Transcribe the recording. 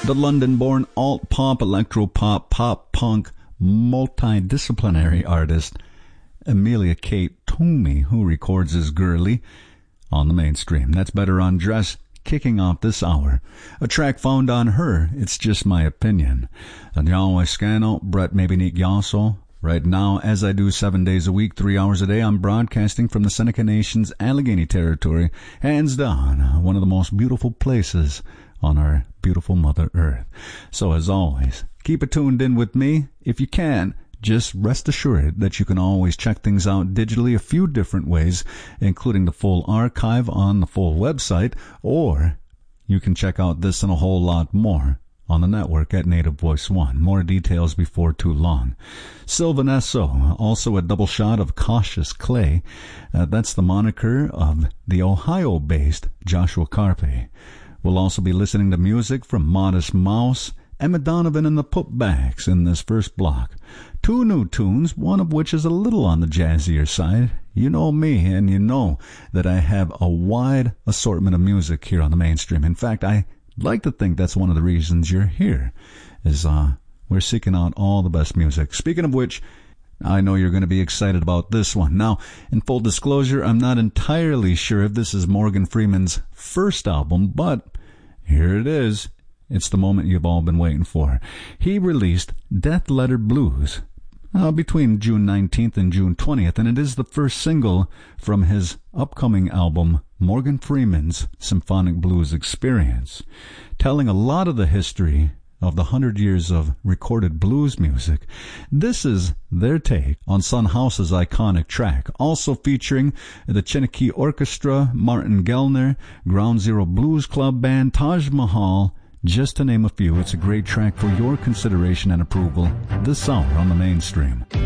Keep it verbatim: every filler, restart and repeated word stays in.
The London-born alt-pop, electro-pop, pop-punk, multidisciplinary artist Amelia Kate Toomey, who records as Girly on the Mainstream. That's Better Undress, kicking off this hour. A track found on her, It's Just My Opinion. Andiamo Escano, Brett Maybe Yaso. Right now, as I do seven days a week, three hours a day, I'm broadcasting from the Seneca Nation's Allegheny Territory, hands down, one of the most beautiful places on our beautiful Mother Earth. So as always, keep it tuned in with me. If you can, just rest assured that you can always check things out digitally a few different ways, including the full archive on the full website, or you can check out this and a whole lot more on the network at Native Voice One. More details before too long. Sylvan Esso, also a double shot of Cautious Clay. Uh, that's the moniker of the Ohio-based Joshua Carpe. We'll also be listening to music from Modest Mouse, Emma Donovan, and the Putbacks in this first block. Two new tunes, one of which is a little on the jazzier side. You know me, and you know that I have a wide assortment of music here on the Mainstream. In fact, I like to think that's one of the reasons you're here, is uh, we're seeking out all the best music. Speaking of which, I know you're going to be excited about this one. Now, in full disclosure, I'm not entirely sure if this is Morgan Freeman's first album, but here it is. It's the moment you've all been waiting for. He released Death Letter Blues uh, between June nineteenth and June twentieth, and it is the first single from his upcoming album, Morgan Freeman's Symphonic Blues Experience, telling a lot of the history of the hundred years of recorded blues music. This is their take on Son House's iconic track, also featuring the Chinaki Orchestra, Martin Gellner, Ground Zero Blues Club Band, Taj Mahal, just to name a few. It's a great track for your consideration and approval this hour on the Mainstream.